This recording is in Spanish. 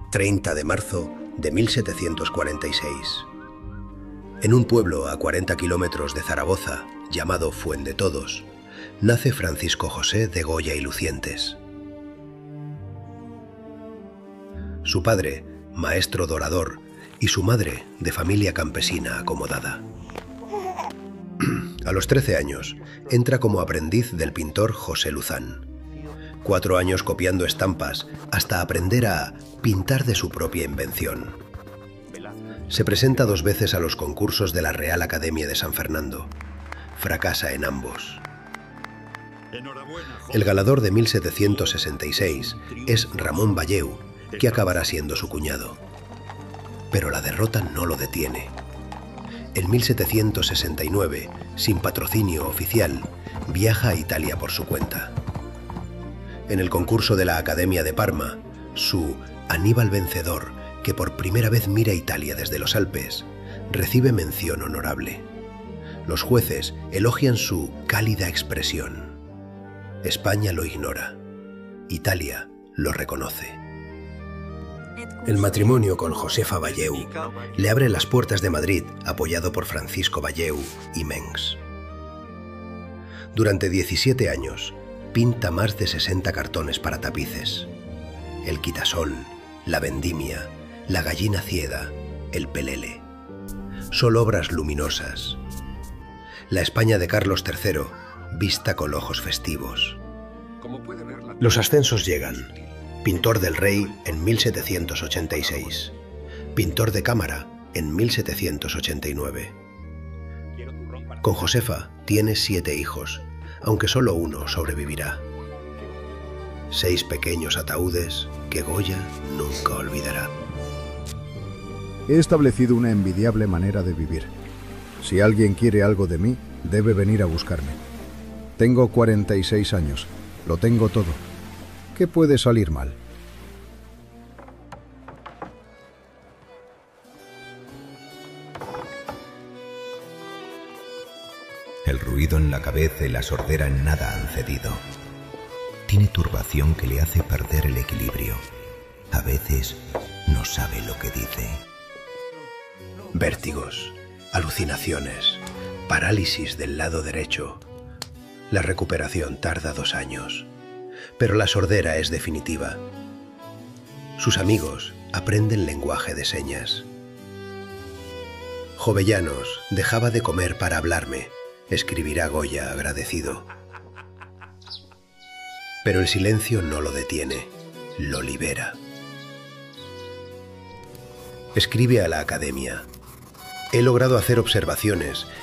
30 de marzo de 1746. En un pueblo a 40 kilómetros de Zaragoza, llamado Fuendetodos, nace Francisco José de Goya y Lucientes. Su padre, maestro dorador, y su madre, de familia campesina acomodada. A los 13 años, entra como aprendiz del pintor José Luzán. 4 años copiando estampas hasta aprender a pintar de su propia invención. Se presenta 2 veces a los concursos de la Real Academia de San Fernando. Fracasa en ambos. El ganador de 1766 es Ramón Valleu, que acabará siendo su cuñado. Pero la derrota no lo detiene. En 1769, sin patrocinio oficial, viaja a Italia por su cuenta. En el concurso de la Academia de Parma, su Aníbal vencedor, que por primera vez mira Italia desde los Alpes, recibe mención honorable. Los jueces elogian su cálida expresión. España lo ignora. Italia lo reconoce. El matrimonio con Josefa Valleu le abre las puertas de Madrid, apoyado por Francisco Valleu y Mengs. Durante 17 años, pinta más de 60 cartones para tapices. El quitasol, la vendimia, la gallina ciega, el pelele. Son obras luminosas. La España de Carlos III, vista con ojos festivos. Los ascensos llegan. Pintor del Rey en 1786. Pintor de Cámara en 1789. Con Josefa tiene 7 hijos, aunque solo uno sobrevivirá. 6 pequeños ataúdes que Goya nunca olvidará. He establecido una envidiable manera de vivir. Si alguien quiere algo de mí, debe venir a buscarme. Tengo 46 años, lo tengo todo. ¿Qué puede salir mal? El ruido en la cabeza y la sordera en nada han cedido. Tiene turbación que le hace perder el equilibrio. A veces no sabe lo que dice. Vértigos, alucinaciones, parálisis del lado derecho. La recuperación tarda 2 años, pero la sordera es definitiva. Sus amigos aprenden lenguaje de señas. Jovellanos dejaba de comer para hablarme, escribirá Goya agradecido. Pero el silencio no lo detiene, lo libera. Escribe a la Academia. He logrado hacer observaciones